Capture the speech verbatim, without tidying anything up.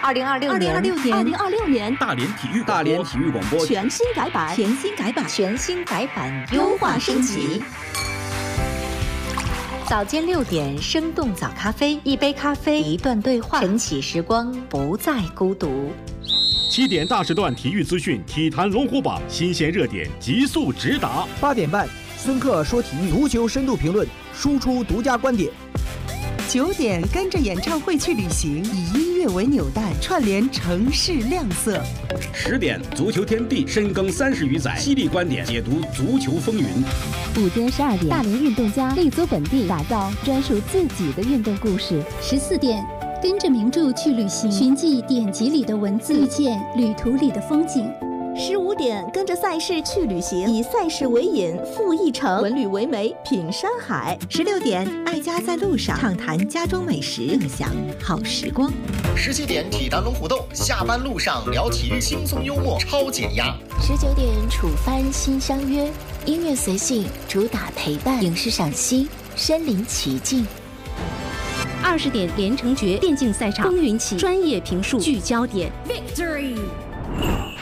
二零二六年， 二零二六年，二零二六年， 大连体育大连体育广播全新改版， 全新改版，全新改版，优化升级。早间六点，生动早咖啡，一杯咖啡，一段对话，晨起时光，不再孤独。 七点大时段体育资讯，体坛龙虎榜新鲜热点急速直达。 八点半，孙克说体育，足球深度评论，输出独家观点。 九点，跟着演唱会去旅行，以音乐为纽带，串联城市亮色。 十点，足球天地深耕三十余载，犀利观点解读足球风云。 午间十二点，大连运动家立足本地，打造专属自己的运动故事。 十四点，跟着名著去旅行，寻迹典籍里的文字，遇见旅途里的风景。 十五点，跟着赛事去旅行，以赛事为引，赴一城，文旅为媒，品山海。 十六点，爱家在路上，畅谈家中美食，共享好时光。 十七点，体坛龙虎斗，下班路上聊体育，轻松幽默，超减压。 十九点，楚帆新相约，音乐随性，主打陪伴，影视赏析，身临其境。 二十点，连城诀电竞赛场风云起，专业评述聚焦点 Victory。